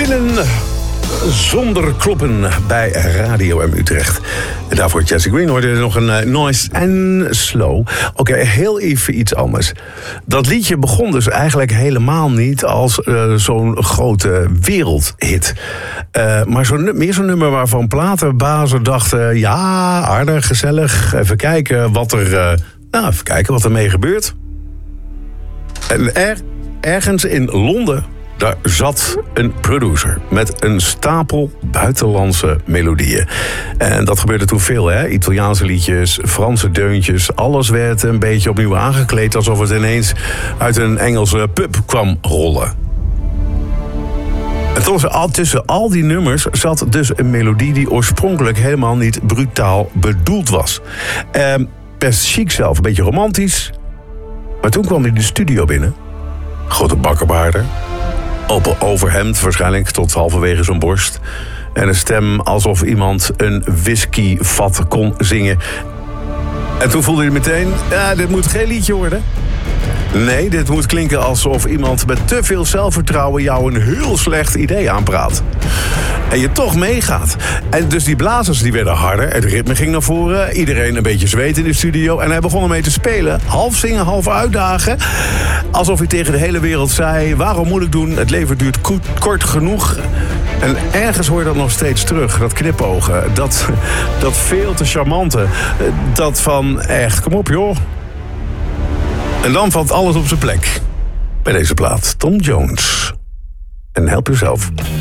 Binnen zonder kloppen bij Radio M Utrecht. En daarvoor Jesse Green hoorde nog een Noise and Slow. Oké, heel even iets anders. Dat liedje begon dus eigenlijk helemaal niet als zo'n grote wereldhit. Maar meer zo'n nummer waarvan platenbazen dachten... ja, aardig, gezellig, even kijken wat er mee gebeurt. En ergens in Londen... daar zat een producer met een stapel buitenlandse melodieën. En dat gebeurde toen veel, hè? Italiaanse liedjes, Franse deuntjes. Alles werd een beetje opnieuw aangekleed... alsof het ineens uit een Engelse pub kwam rollen. En tussen al die nummers zat dus een melodie... die oorspronkelijk helemaal niet brutaal bedoeld was. Best chic zelf, een beetje romantisch. Maar toen kwam hij de studio binnen. Grote bakkenbaarden. Open overhemd, waarschijnlijk tot halverwege zijn borst. En een stem alsof iemand een whiskyvat kon zingen. En toen voelde hij meteen, dit moet geen liedje worden. Nee, dit moet klinken alsof iemand met te veel zelfvertrouwen... jou een heel slecht idee aanpraat. En je toch meegaat. En dus die blazers die werden harder, het ritme ging naar voren... iedereen een beetje zweet in de studio... en hij begon ermee te spelen. Half zingen, half uitdagen. Alsof hij tegen de hele wereld zei... waarom moet ik doen, het leven duurt kort genoeg... En ergens hoor je dat nog steeds terug, dat knipogen. Dat veel te charmante. Dat van echt, kom op joh. En dan valt alles op zijn plek. Bij deze plaat, Tom Jones. En help jezelf.